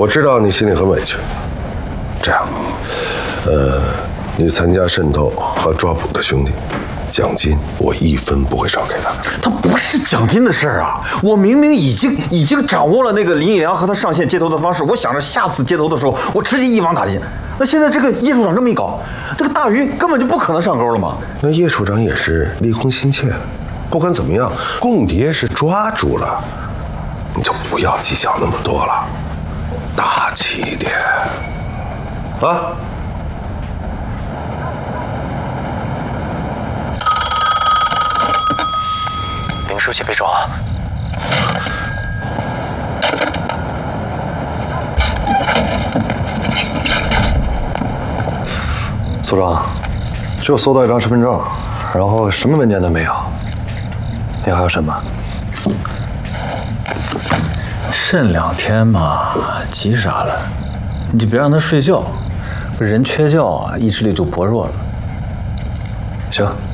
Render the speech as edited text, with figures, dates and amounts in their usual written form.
我知道你心里很委屈。这样，你参加渗透和抓捕的兄弟，奖金我1分不会少给他。 他不是奖金的事儿啊！我明明已经掌握了那个林义良和他上线接头的方式，我想着下次接头的时候，我直接一网打尽。那现在这个叶处长这么一搞，这个大鱼根本就不可能上钩了嘛。 那叶处长也是立功心切，不管怎么样，共谍是抓住了，你就不要计较那么多了，大气一点，啊。 林书记被抓。 组长，就搜到一张身份证，然后什么文件都没有。你还要审吗？ 审2天嘛，急啥了？你就别让他睡觉，人缺觉啊，意志力就薄弱了。 行。